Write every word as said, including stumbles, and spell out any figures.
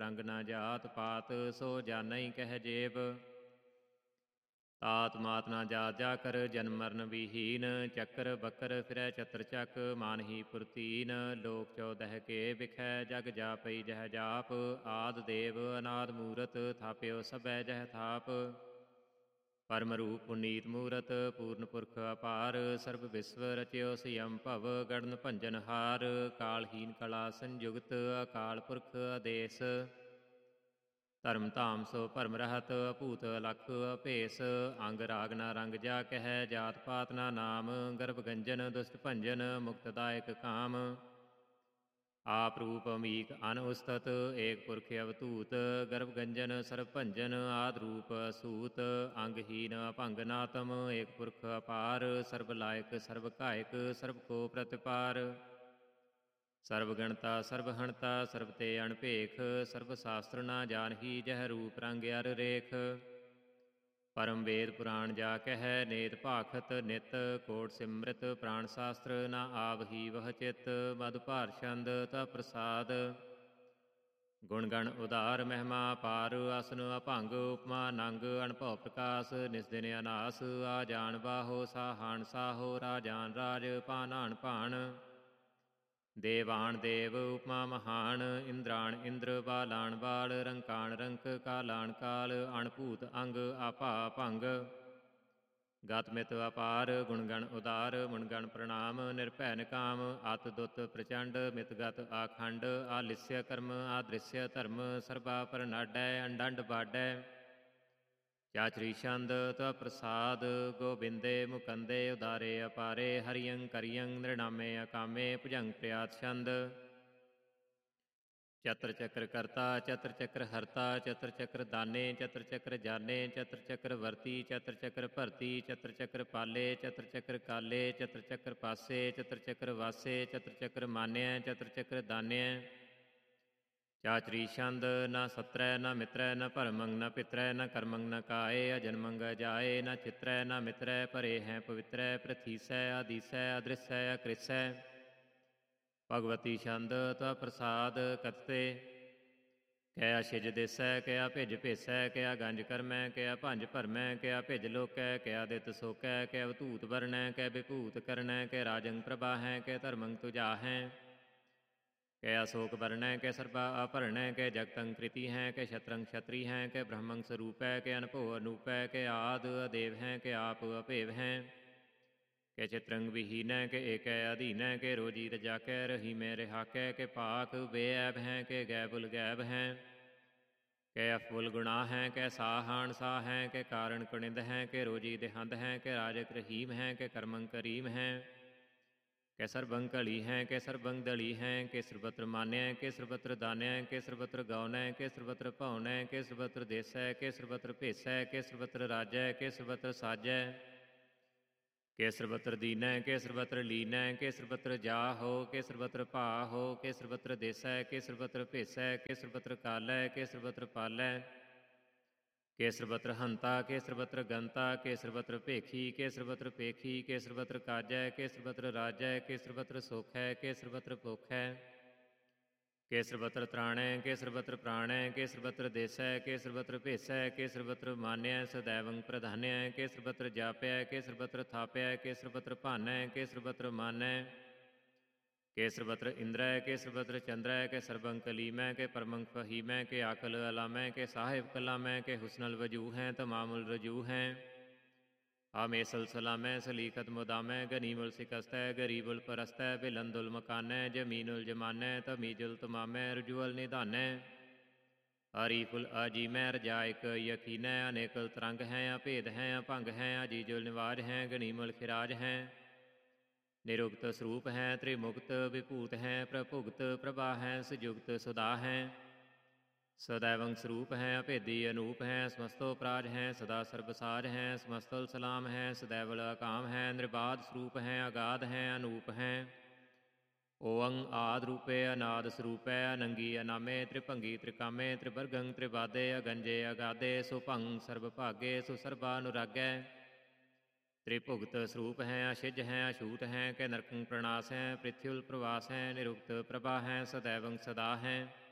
ਰੰਗ ਨਾ ਜਾਤ ਪਾਤ, ਸੋ ਜਾਣਈ ਕਹਿ ਜੇਬ। ਤਾਤ ਮਾਤ ਨਾ ਜਾਤ ਜਾ ਕਰ, ਜਨਮ ਮਰਨ ਵਿਹੀਨ। ਚੱਕਰ ਬੱਕਰ ਫਿਰੈ ਚਤਰ ਚੱਕ, ਮਾਨਹੀ ਪੁਰਤੀਨ। ਲੋਕ ਚੌਦਹ ਕੇ ਵਿਖੈ, ਜਗ ਜਾਪਈ ਜਹ ਜਾਪ। ਆਦਿ ਦੇਵ ਅਨਾਦਿ ਮੂਰਤ, ਥਾਪਿਓ ਸਭੈ ਜਹ ਥਾਪ। ਪਰਮ ਰੂਪ ਪੁਨੀਤ ਮੂਰਤ, ਪੂਰਨ ਪੁਰਖ ਅਪਾਰ। ਸਰਬ ਵਿਸਵ ਰਚਿਓ ਸੰਯਮ ਭਵ, ਗੜਨ ਭੰਜਨ ਹਾਰ। ਕਾਲਹੀਨ ਕਲਾ ਸੰਯੁਗਤ, ਅਕਾਲ ਪੁਰਖ ਆਦੇਸ। ਧਰਮ ਧਾਮ ਸੋ ਭਰਮ ਰਹਤ, ਭੂਤ ਅਲਖ ਅਭੇਸ। ਅੰਗ ਰਾਗ ਨਾ ਰੰਗ ਜਾ ਕਹਿ, ਜਾਤ ਪਾਤ ਨਾ ਨਾਮ। ਗਰਭ ਗੰਜਨ ਦੁਸ਼ਟ ਭੰਜਨ, ਮੁਕਤਦਾਇਕ ਕਾਮ। ਆਪ ਰੂਪ ਅਮੀਕ ਅਨ ਉਸਤਤ, ਏਕ ਪੁਰਖ ਅਵਤੂਤ। ਗਰਭ ਗੰਜਨ ਸਰਬ ਭੰਜਨ, ਆਦਿ ਰੂਪ ਅਸੂਤ। ਅੰਗਹੀਨ ਅਭੰਗ ਨਾਤਮ, ਏਕ ਪੁਰਖ ਅਪਾਰ। ਸਰਬ ਲਾਇਕ ਸਰਬ ਕਾਇਕ, ਸਰਬ ਕੋ ਪ੍ਰਤਿਪਾਰ। ਸਰਬ ਗਣਤਾ ਸਰਬ ਹਣਤਾ, ਸਰਬ ਤੇ ਅਣਭੇਖ। ਸਰਬ ਸ਼ਾਸਤਰ ਨਾ ਜਾਣਹੀ, ਜਹ ਰੂਪ ਰੰਗ ਅਰ ਰੇਖ। ਪਰਮ ਵੇਦ ਪੁਰਾਣ ਜਾ ਕਹਿ, ਨੇਤ ਭਾਖਤ ਨਿਤ। ਕੋਟ ਸਿਮਰਤ ਪ੍ਰਾਣ ਸ਼ਾਸਤਰ, ਨਾ ਆਵਹੀ ਵਹ ਚਿਤ। ਮਦ ਭਾਰ ਛੰਦ ਤਾ ਪ੍ਰਸਾਦ, ਗੁਣ ਗਣ ਉਦਾਰ ਮਹਿਮਾ ਪਾਰ। ਅਸਨ ਅਭੰਗ ਉਪਮਾ ਨੰਗ, ਅਨਭਉ ਪ੍ਰਕਾਸ਼। ਨਿਸ ਦਿਨ ਅਨਾਸ, ਆ ਜਾਣ ਬਾਹੋ। ਸਾਹਾਣ ਸਾਹੋ, ਰਾਜਾਨ ਰਾਜ। ਭਾਨਾਣ ਭਾਣ, ਦੇਵਾਨ ਦੇਵ ਉਪਮਾ ਮਹਾਨ। ਇੰਦਰਾਣ ਇੰਦਰ, ਬਾਲਾਣ ਬਾਲ। ਰੰਕਾਣ ਰੰਕ, ਕਾਲਾਣ ਕਾਲ। ਅਣਭੂਤ ਅੰਗ, ਆਪਾ ਭੰਗ। ਗਤ ਮਿਤ ਅਪਾਰ, ਗੁਣ ਗਣ ਉਦਾਰ। ਮੁਨ ਗਣ ਪ੍ਰਣਾਮ, ਨਿਰਭੈ ਨਿਕਾਮ। ਅਤ ਦੁੱਤ ਪ੍ਰਚੰਡ, ਮਿਤ ਗਤ ਆਖੰਡ। ਆਲਿਸਯ ਕਰਮ, ਆਦ੍ਰਿਸਯ ਧਰਮ। ਸਰਬਾ ਪਰਨਾਡੈ, ਅੰਡੰਡ ਬਾਡੈ। ਚਾਚਰੀ ਛੰਦ ਤਾ ਪ੍ਰਸਾਦ, ਗੋਬਿੰਦੇ ਮੁਕੰਦੇ। ਉਦਾਰੇ ਅਪਾਰੇ, ਹਰਿਯੰ ਕਰਿਯੰ। ਨਿਰਨਾਮੇ ਅਕਾਮੇ, ਭੁਜੰਗ ਪ੍ਰਿਆਤ ਛੰਦ। ਚਤਰ ਚੱਕਰ ਕਰਤਾ, ਚਤਰ ਚੱਕਰ ਹਰਤਾ। ਚਤਰ ਚੱਕਰ ਦਾਨੇ, ਚਤਰ ਚੱਕਰ ਜਾਨੇ। ਚਤਰ ਚੱਕਰ ਵਰਤੀ, ਚਤਰ ਚੱਕਰ ਭਰਤੀ। ਚਤਰ ਚੱਕਰ ਪਾਲੇ, ਚਤਰ ਚੱਕਰ ਕਾਲੇ। ਚਤਰ ਚੱਕਰ ਪਾਸੇ, ਚਤਰ ਚੱਕਰ ਵਾਸੇ। ਚਤਰ ਚੱਕਰ ਮਾਨਿਆ, ਚਤਰ ਚੱਕਰ ਦਾਨਿਆ। ਚਾਚਰੀ ਛੰਦ, ਨਾ ਸਤਰੈ ਨਾ ਮਿਤਰੈ। ਨਾ ਭਰਮੰ ਨਾ ਪਿਤਰੈ, ਨਾ ਕਰਮੰ ਨਾ ਕਾਏ। ਅਜਨਮੰ ਅਜਾਏ, ਨਾ ਚਿਤਰੈ ਨਾ ਮਿਤਰੈ। ਭਰੇ ਹੈ ਪਵਿੱਤਰੈ, ਪ੍ਰਥੀਸੈ ਆਦੀਸੈ। ਅਦ੍ਰਿਸੈ ਅਕ੍ਰਿਸੈ। ਭਗਵਤੀ ਛੰਦ ਤਾ ਪ੍ਰਸਾਦ, ਕਤਤੇ। ਕਿਆ ਛਿਜ ਦੇਸੈ, ਕਿਆ ਭਿਜ ਭੇਸੈ। ਕਿਆ ਗੰਜ ਕਰਮੈ, ਕਿਆ ਭੰਜ ਭਰਮੈ। ਕਿਆ ਭਿਜ ਲੋਕੈ, ਕਿਆ ਦਿੱਤ ਸੋਕੈ। ਕਿਆ ਅਵਧੂਤ ਵਰਣੈ, ਕਿਆ ਵਿਭੂਤ ਕਰਨੈ। ਕਿਆ ਰਾਜੰ ਪ੍ਰਭਾਹੈ, ਕਿਆ ਧਰਮੰ ਤੁਜਾਹੈ। ਕਿਆ ਅਸ਼ੋਕ ਵਰਣੈ, ਕਿਆ ਸਰਬਾ ਅਭਰਣੈ। ਕਿਆ ਜਗਤੰ ਕ੍ਰਿਤੀ ਹੈ, ਕਿਆ ਛਤਰੰ ਛਤਰੀ ਹੈ। ਕਿਆ ਬ੍ਰਹਮੰ ਸਰੂਪੈ, ਕਿਆ ਅਨਭਉ ਅਨੂਪੈ। ਕਿਆ ਆਦਿ ਅਦੇਵ ਹੈ, ਕਿਆ ਆਪ ਅਭੇਵ ਹੈ। ਕਿ ਚਿਤਰੰਗ ਵਿਹੀਨੈ, ਕਿ ਏਕੈ ਅਧੀਨੈ। ਕਿ ਰੋਜੀ ਰਜਾਕੈ, ਰਹੀਮੈ ਰਿਹਾਕੈ। ਕਿ ਭਾਕ ਬੇਐਬ ਹੈ, ਕਿ ਗੈਬੁਲ ਗੈਬ ਹੈ। ਕਿ ਅਫੁਲ ਗੁਣਾ ਹੈ, ਕਿ ਸਾਹਾਣ ਸਾਹ ਹੈ। ਕਿ ਕਾਰਣ ਕੁਣਿੰਦ ਹੈ, ਕਿ ਰੋਜੀ ਦੇਹੰਦ ਹੈ। ਕਿ ਰਾਜਕ ਰਹੀਮ ਹੈ, ਕਿ ਕਰਮੰ ਕਰੀਮ ਹੈ। ਕਿ ਸਰਬੰ ਕਲੀ ਹੈ, ਕਿ ਸਰਬੰ ਦਲੀ ਹੈ। ਕਿ ਸਰਬਤਰ ਮਾਨਿਆ, ਕਿ ਸਰਬਤਰ ਦਾਨਿਆ। ਕਿ ਸਰਬਤਰ ਗਾਉਨੈ, ਕਿ ਸਰਬਤਰ ਭਾਉਨੈ। ਕਿ ਸਰਬਤਰ ਦੇਸੈ, ਕਿ ਸਰਬਤਰ ਭੇਸੈ। ਕਿ ਸਰਬਤਰ ਰਾਜੈ, ਕਿ ਸਰਬਤਰ ਸਾਜੈ। ਕਿ ਸਰਬਤਰ ਦੀਨੈ, ਕਿ ਸਰਬਤਰ ਲੀਨੈ। ਕਿ ਸਰਬਤਰ ਜਾਹੋ, ਕਿ ਸਰਬਤਰ ਭਾਹੋ। ਕਿ ਸਰਬਤਰ ਦੇਸੈ, ਕਿ ਸਰਬਤਰ ਭੇਸੈ। ਕਿ ਸਰਬਤਰ ਕਾਲੈ, ਕਿ ਸਰਬਤਰ ਪਾਲੈ। ਕਿ ਸਰਬਤਰ ਹੰਤਾ, ਕਿ ਸਰਬਤਰ ਗੰਤਾ। ਕਿ ਸਰਬਤਰ ਭੇਖੀ, ਕਿ ਸਰਬਤਰ ਪੇਖੀ। ਕਿ ਸਰਬਤਰ ਕਾਜੈ, ਕਿ ਸਰਬਤਰ ਰਾਜੈ। ਕਿ ਸਰਬਤਰ ਸੋਖੈ, ਕਿ ਸਰਬਤਰ ਭੋਖੈ। ਕਿ ਸਰਬਤਰ ਤ੍ਰਾਣੈ, ਕਿ ਸਰਬਤਰ ਪ੍ਰਾਣੈ। ਕਿ ਸਰਬਤਰ ਦੇਸੈ, ਕਿ ਸਰਬਤਰ ਭੇਸੈ। ਕਿ ਸਰਬਤਰ ਮਾਨਿਆ, ਸਦੈਵੰ ਪ੍ਰਧਾਨਿਆ। ਕਿ ਸਰਬਤਰ ਜਾਪਿਆ, ਕਿ ਸਰਬਤਰ ਥਾਪਿਆ। ਕਿ ਸਰਬਤਰ ਭਾਨੈ, ਕਿ ਸਰਬਤਰ ਮਾਨੈ। ਕਿ ਸਰਬਤਰ ਇੰਦਰੈ, ਕਿ ਸਰਬਤਰ ਚੰਦਰੈ। ਕਿ ਸਰਬੰ ਕਲੀਮੈ, ਕਿ ਪਰਮੰ ਫਹੀਮੈ। ਕਿ ਆਕਲ ਅਲਾਮੈ, ਕਿ ਸਾਹਿਬ ਕਲਾਮੈ। ਕਿ ਹੁਸਨਲ ਵਜੂਹੈ, ਤਮਾਮੁਲ ਰਜੂਹੈ। ਆਮੇਸਲ ਸਲਾਮੈ, ਸਲੀਕਤ ਮੁਦਾਮੈ। ਗਨੀਮੁਲ ਸਿਕਸਤੈ, ਗਰੀਬੁਲ ਪਰਸਤੈ। ਬਿਲੰਦੁਲ ਮਕਾਨੈ, ਜਮੀਨੁਲ ਜਮਾਨੈ। ਤਮੀਜੁਲ ਤਮਾਮੈ, ਰਜੂਅਲ ਨਿਧਾਨੈ। ਅਰੀਫੁਲ ਅਜੀਮੈ, ਰਜਾਇਕ ਯਕੀਨੈ। ਅਨੇਕਲ ਤਰੰਗ ਹੈ, ਅਭੇਦ ਹੈ, ਅਭੰਗ ਹੈ। ਅਜੀਜੁਲ ਨਿਵਾਜ ਹੈ, ਗਨੀਮੁਲ ਖਿਰਾਜ ਹੈ। ਨਿਰੁਕਤ ਸਰੂਪ ਹੈ, ਤ੍ਰਿਮੁਕਤ ਵਿਭੂਤ ਹੈ। ਪ੍ਰਭੁਗਤ ਪ੍ਰਭਾ ਹੈ, ਸੁਜੁਗਤ ਸੁਦਾ ਹੈ। ਸਦੈਵੰ ਸਰੂਪ ਹੈ, ਅਭੇਦੀ ਅਨੂਪ ਹੈ। ਸਮਸਤੋ ਪ੍ਰਾਜ ਹੈ, ਸਦਾ ਸਰਬਸਾਜ ਹੈ। ਸਮਸਤਲ ਸਲਾਮ ਹੈ, ਸਦੈਵਲ ਅਕਾਮ ਹੈ। ਨਿਰਬਾਧ ਸਰੂਪ ਹੈ, ਅਗਾਧ ਹੈ, ਅਨੂਪ ਹੈ। ਓਅੰ ਆਦਿ ਰੂਪੇ, ਅਨਾਦ ਸਰੂਪੈ। ਅਨੰਗੀ ਅਨਾਮੇ, ਤ੍ਰਿਭੰਗੀ ਤ੍ਰਿਕਾਮੇ। ਤ੍ਰਿਵਰਗੰ ਤ੍ਰਿਬਾਦੇ, ਅਗੰਜੇ ਅਗਾਦੇ। ਸੁਭੰ ਸਰਬ ਭਾਗੇ, ਸੁਸਰਬਾ ਅਨੁਰਾਗੈ। ਤ੍ਰਿਭੁਗਤ ਸਰੂਪ ਹੈ, ਅਛਿਜ ਹੈ, ਅਛੂਤ ਹੈ। ਕਿ ਨਰਕੰ ਪ੍ਰਣਾਸ ਹੈ, ਪ੍ਰਿਥਿਉਲ ਪ੍ਰਵਾਸ ਹੈ। ਨਿਰੁਕਤ ਪ੍ਰਭਾ ਹੈ, ਸਦੈਵੰ ਸਦਾ ਹੈ।